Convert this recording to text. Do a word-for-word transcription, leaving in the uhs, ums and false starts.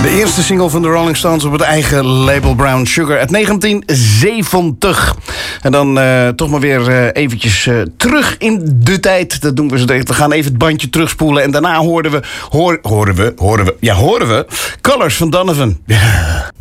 De eerste single van de Rolling Stones op het eigen label Brown Sugar uit negentien zeventig. En dan uh, toch maar weer uh, eventjes uh, terug in de tijd. Dat doen we zo direct. We gaan even het bandje terugspoelen. En daarna hoorden we, hoor, horen we, horen we, ja horen we, Colors van Donovan.